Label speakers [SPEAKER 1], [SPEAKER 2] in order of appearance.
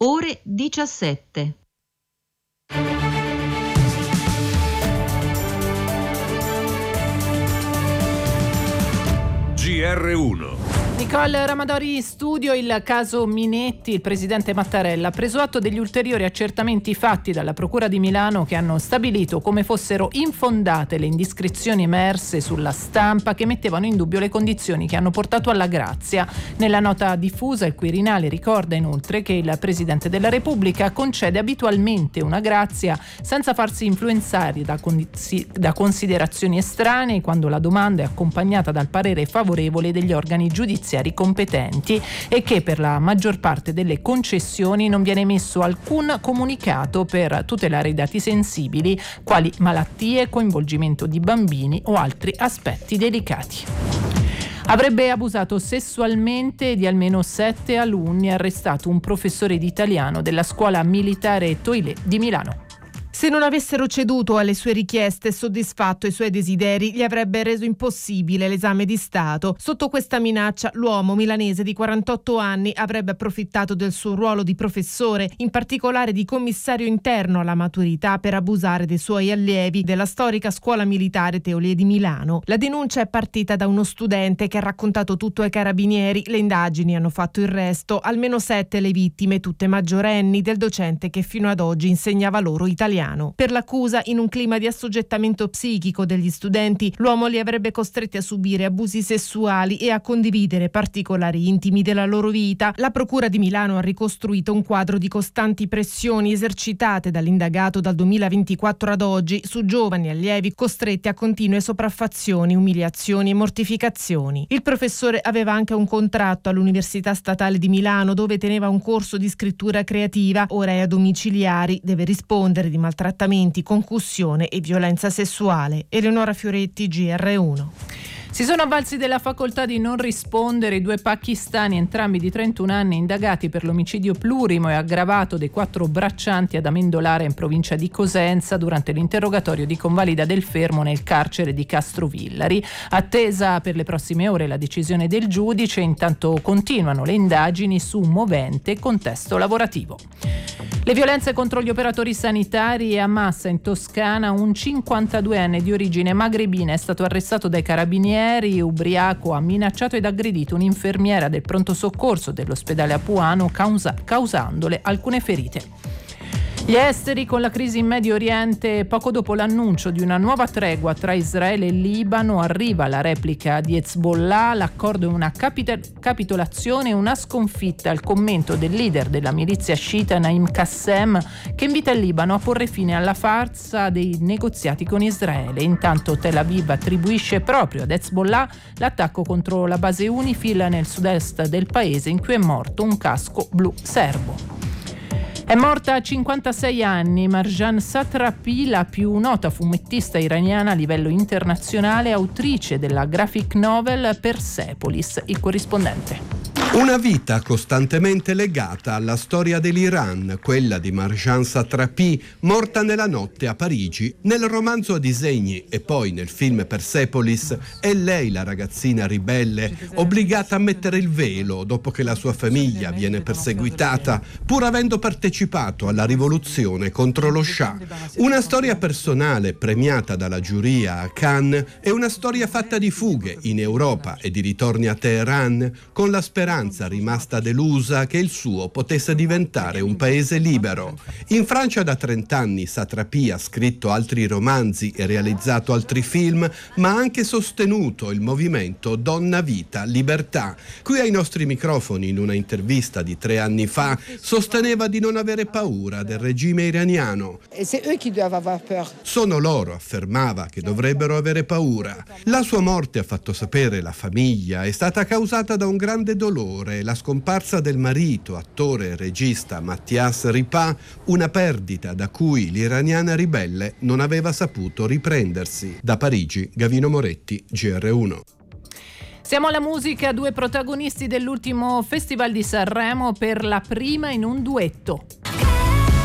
[SPEAKER 1] ore 17.
[SPEAKER 2] GR1.
[SPEAKER 3] Nicole Ramadori in studio. Il caso Minetti, il presidente Mattarella ha preso atto degli ulteriori accertamenti fatti dalla Procura di Milano che hanno stabilito come fossero infondate le indiscrezioni emerse sulla stampa che mettevano in dubbio le condizioni che hanno portato alla grazia. Nella nota diffusa il Quirinale ricorda inoltre che il Presidente della Repubblica concede abitualmente una grazia senza farsi influenzare da considerazioni estranee quando la domanda è accompagnata dal parere favorevole degli organi giudiziari competenti e che per la maggior parte delle concessioni non viene emesso alcun comunicato per tutelare i dati sensibili quali malattie, coinvolgimento di bambini o altri aspetti delicati. Avrebbe abusato sessualmente di almeno 7 alunni, arrestato un professore di italiano della scuola militare Toilé di Milano.
[SPEAKER 4] Se non avessero ceduto alle sue richieste e soddisfatto i suoi desideri, gli avrebbe reso impossibile l'esame di Stato. Sotto questa minaccia, l'uomo milanese di 48 anni avrebbe approfittato del suo ruolo di professore, in particolare di commissario interno alla maturità, per abusare dei suoi allievi della storica scuola militare Toilé di Milano. La denuncia è partita da uno studente che ha raccontato tutto ai carabinieri. Le indagini hanno fatto il resto. Almeno 7 le vittime, tutte maggiorenni, del docente che fino ad oggi insegnava loro italiano. Per l'accusa, in un clima di assoggettamento psichico degli studenti, l'uomo li avrebbe costretti a subire abusi sessuali e a condividere particolari intimi della loro vita. La Procura di Milano ha ricostruito un quadro di costanti pressioni esercitate dall'indagato dal 2024 ad oggi su giovani allievi costretti a continue sopraffazioni, umiliazioni e mortificazioni. Il professore aveva anche un contratto all'Università Statale di Milano dove teneva un corso di scrittura creativa. Ora è a domiciliari, deve rispondere di maltrattamenti, concussione e violenza sessuale. Eleonora Fioretti, GR1.
[SPEAKER 3] Si sono avvalsi della facoltà di non rispondere i 2 pakistani, entrambi di 31 anni, indagati per l'omicidio plurimo e aggravato dei 4 braccianti ad Amendolara in provincia di Cosenza durante l'interrogatorio di convalida del fermo nel carcere di Castrovillari. Attesa per le prossime ore la decisione del giudice, intanto continuano le indagini su un movente contesto lavorativo. Le violenze contro gli operatori sanitari e a massa in Toscana. Un 52enne di origine magrebina è stato arrestato dai carabinieri. Ubriaco ha minacciato ed aggredito un'infermiera del pronto soccorso dell'ospedale Apuano, causandole alcune ferite. Gli esteri con la crisi in Medio Oriente. Poco dopo l'annuncio di una nuova tregua tra Israele e Libano arriva la replica di Hezbollah. L'accordo è una capitolazione e una sconfitta. Il commento del leader della milizia sciita Naim Qassem, che invita il Libano a porre fine alla farsa dei negoziati con Israele. Intanto Tel Aviv attribuisce proprio ad Hezbollah l'attacco contro la base UNIFIL nel sud-est del paese in cui è morto un casco blu serbo. È morta a 56 anni Marjan Satrapi, la più nota fumettista iraniana a livello internazionale, autrice della graphic novel Persepolis. Il corrispondente.
[SPEAKER 5] Una vita costantemente legata alla storia dell'Iran, quella di Marjan Satrapi, morta nella notte a Parigi. Nel romanzo a disegni e poi nel film Persepolis è lei la ragazzina ribelle, obbligata a mettere il velo dopo che la sua famiglia viene perseguitata, pur avendo partecipato alla rivoluzione contro lo Shah. Una storia personale premiata dalla giuria a Cannes è una storia fatta di fughe in Europa e di ritorni a Teheran, con la speranza rimasta delusa che il suo potesse diventare un paese libero. In Francia da 30 anni Satrapi ha scritto altri romanzi e realizzato altri film, ma ha anche sostenuto il movimento Donna Vita Libertà. Qui ai nostri microfoni, in una intervista di 3 anni fa, sosteneva di non avere paura del regime iraniano. Sono loro, affermava, che dovrebbero avere paura. La sua morte, ha fatto sapere la famiglia, è stata causata da un grande dolore, la scomparsa del marito, attore e regista Mathias Ripa, una perdita da cui l'iraniana ribelle non aveva saputo riprendersi. Da Parigi, Gavino Moretti, GR1.
[SPEAKER 3] Siamo alla musica, 2 protagonisti dell'ultimo Festival di Sanremo, per la prima in un duetto.